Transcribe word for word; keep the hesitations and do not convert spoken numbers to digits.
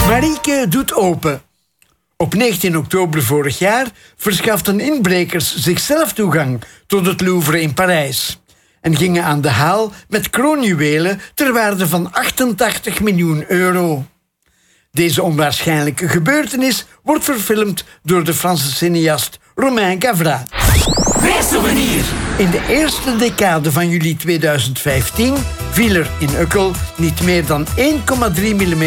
Marieke doet open. Op negentien oktober vorig jaar verschaften inbrekers zichzelf toegang tot het Louvre in Parijs en gingen aan de haal met kroonjuwelen ter waarde van achtentachtig miljoen euro. Deze onwaarschijnlijke gebeurtenis wordt verfilmd door de Franse cineast Romain Gavras. Reissouvenir. In de eerste decade van juli tweeduizend vijftien viel er in Uckel niet meer dan één komma drie millimeter